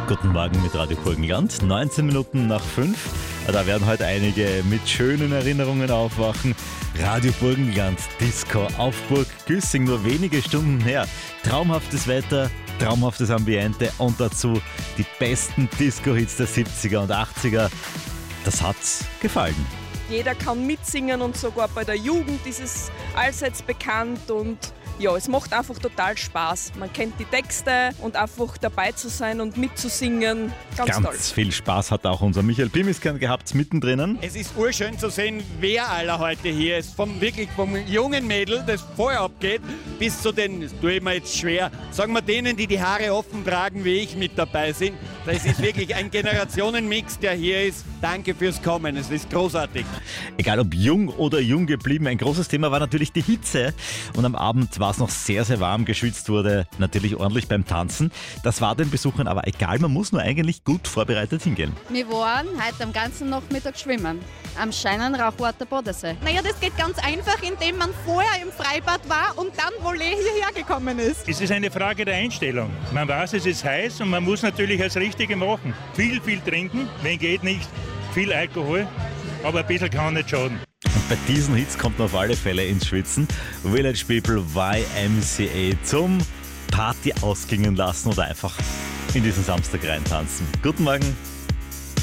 Guten Morgen mit Radio Burgenland, 19 Minuten nach 5. Da werden heute einige mit schönen Erinnerungen aufwachen. Radio Burgenland, Disco auf Burg Güssing, nur wenige Stunden her. Traumhaftes Wetter, traumhaftes Ambiente und dazu die besten Disco-Hits der 70er und 80er. Das hat's gefallen. Jeder kann mitsingen und sogar bei der Jugend ist es allseits bekannt und ja, es macht einfach total Spaß. Man kennt die Texte und einfach dabei zu sein und mitzusingen, ganz toll. Ganz viel Spaß hat auch unser Michael Pimiskan gehabt, mittendrin. Es ist urschön zu sehen, wer aller heute hier ist. Vom jungen Mädel, das vorher abgeht, bis zu den, das tue ich mir jetzt schwer, sagen wir denen, die die Haare offen tragen, wie ich mit dabei sind. Das ist wirklich ein Generationenmix, der hier ist. Danke fürs Kommen, es ist großartig. Egal ob jung oder jung geblieben, ein großes Thema war natürlich die Hitze. Und am Abend war es noch sehr, sehr warm, geschwitzt wurde natürlich ordentlich beim Tanzen. Das war den Besuchern aber egal, man muss nur eigentlich gut vorbereitet hingehen. Wir waren heute am ganzen Nachmittag schwimmen, am Scheinen Rauchwater Bodensee. Naja, das geht ganz einfach, indem man vorher im Freibad war und dann wohl hierher gekommen ist. Es ist eine Frage der Einstellung. Man weiß, es ist heiß und man muss natürlich das Richtige machen. Viel trinken, wenn geht nicht, viel Alkohol, aber ein bisschen kann nicht schaden. Und bei diesen Hits kommt man auf alle Fälle ins Schwitzen. Village People, YMCA zum Party ausgingen lassen oder einfach in diesen Samstag reintanzen. Guten Morgen.